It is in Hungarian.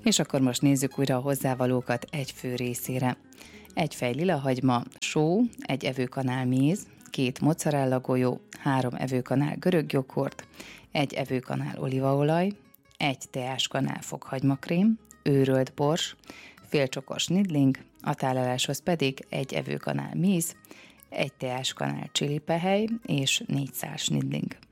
És akkor most nézzük újra a hozzávalókat egy fő részére. Egy fej lilahagyma, só, egy evőkanál méz, 2 mozzarella golyó, 3 evőkanál görög joghurt, 1 evőkanál olívaolaj, 1 teáskanál fokhagymakrém, őrölt bors, fél csokor snidling, a tálaláshoz pedig 1 evőkanál méz, 1 teáskanál csili pehely és 4 szál snidling.